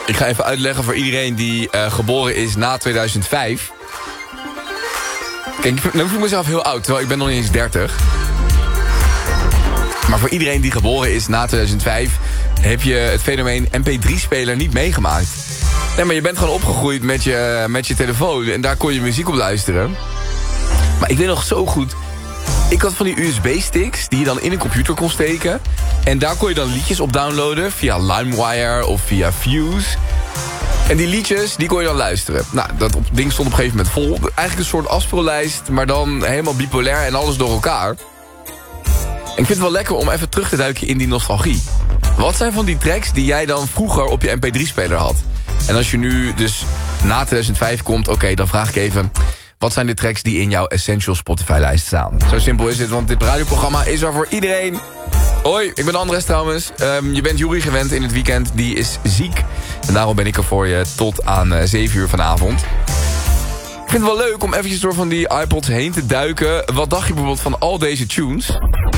Ik ga even uitleggen voor iedereen die geboren is na 2005. Kijk, nu voel ik mezelf heel oud, terwijl ik ben nog niet eens 30. Maar voor iedereen die geboren is na 2005... heb je het fenomeen MP3-speler niet meegemaakt. Nee, maar je bent gewoon opgegroeid met je telefoon... en daar kon je muziek op luisteren. Maar ik weet nog zo goed... ik had van die USB-sticks die je dan in een computer kon steken... en daar kon je dan liedjes op downloaden... via LimeWire of via Fuse... En die liedjes, die kon je dan luisteren. Nou, dat ding stond op een gegeven moment vol. Eigenlijk een soort afspeellijst, maar dan helemaal bipolair en alles door elkaar. En ik vind het wel lekker om even terug te duiken in die nostalgie. Wat zijn van die tracks die jij dan vroeger op je MP3-speler had? En als je nu dus na 2005 komt, oké, dan vraag ik even... wat zijn de tracks die in jouw Essential Spotify-lijst staan? Zo simpel is het, want dit radioprogramma is er voor iedereen... Hoi, ik ben Andres trouwens. Je bent Joeri gewend in het weekend. Die is ziek. En daarom ben ik er voor je tot aan 7 uur vanavond. Ik vind het wel leuk om eventjes door van die iPods heen te duiken. Wat dacht je bijvoorbeeld van al deze tunes?